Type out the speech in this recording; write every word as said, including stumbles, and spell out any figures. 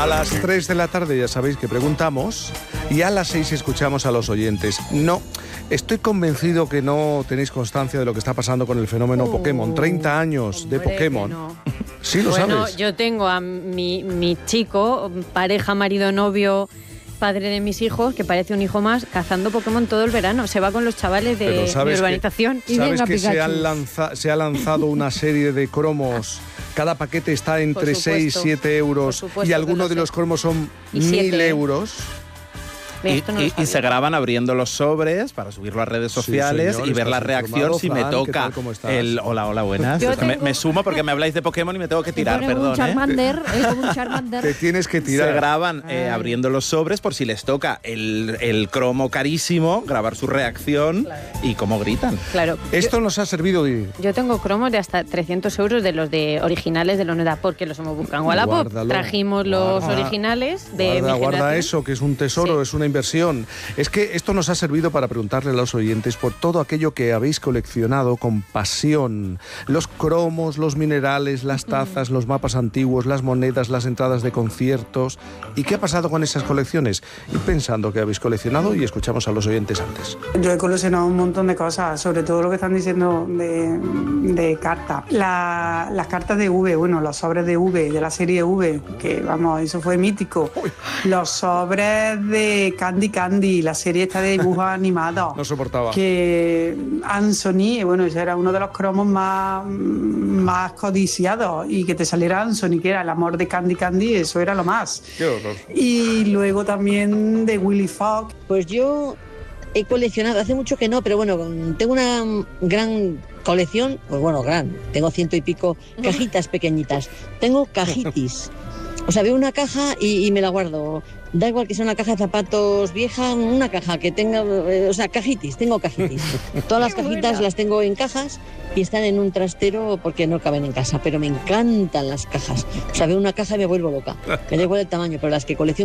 A las tres de la tarde ya sabéis que preguntamos y a las seis escuchamos a los oyentes. No, estoy convencido que no tenéis constancia de lo que está pasando con el fenómeno uh, Pokémon. treinta años hombre, de Pokémon. No. Sí, lo bueno, sabes. Yo tengo a mi, mi chico, pareja, marido, novio, padre de mis hijos, que parece un hijo más, cazando Pokémon todo el verano. Se va con los chavales de mi urbanización. Que, y ¿Sabes venga, que Pikachu. se, han lanza, se ha lanzado una serie de cromos? Cada paquete está entre seis y siete euros y algunos de los cromos son mil euros. Y, no y, y se graban abriendo los sobres para subirlo a redes sociales, sí, señor, y ver la reacción si me toca el hola, hola, buenas. Es que me, me sumo porque me habláis de Pokémon y me tengo que tirar, perdón. Un Charmander, ¿eh? Es como un Charmander. Te tienes que tirar. Se graban eh, abriendo los sobres por si les toca el, el cromo carísimo, grabar su reacción claro. y cómo gritan. Claro. Esto yo, nos ha servido de... Yo tengo cromos de hasta trescientos euros de los de originales de la unidad, porque los hemos buscado en Wallapop. Trajimos los guarda, originales de guarda, mi guarda eso, que es un tesoro, sí. Es una inversión. Es que esto nos ha servido para preguntarle a los oyentes por todo aquello que habéis coleccionado con pasión. Los cromos, los minerales, las tazas, los mapas antiguos, las monedas, las entradas de conciertos. ¿Y qué ha pasado con esas colecciones? Y pensando que habéis coleccionado y escuchamos a los oyentes antes. Yo he coleccionado un montón de cosas, sobre todo lo que están diciendo de, de cartas. La, las cartas de V, bueno, los sobres de V, de la serie V, que vamos, eso fue mítico. Uy. Los sobres de Candy Candy, la serie esta de dibujos animados. No soportaba. Que Anthony, bueno, ese era uno de los cromos más, más codiciados, y que te saliera Anthony, que era el amor de Candy Candy, eso era lo más. Qué horror. Y luego también de Willy Fox. Pues yo he coleccionado, hace mucho que no, pero bueno, tengo una gran colección, pues bueno, gran, tengo ciento y pico cajitas pequeñitas. Tengo cajitis. O sea, veo una caja y, y me la guardo. Da igual que sea una caja de zapatos vieja, una caja que tenga, eh, o sea, cajitis, tengo cajitis. Todas las cajitas las tengo en cajas y están en un trastero porque no caben en casa, pero me encantan las cajas. O sea, veo una caja y me vuelvo loca. Me da igual el tamaño, pero las que colecciono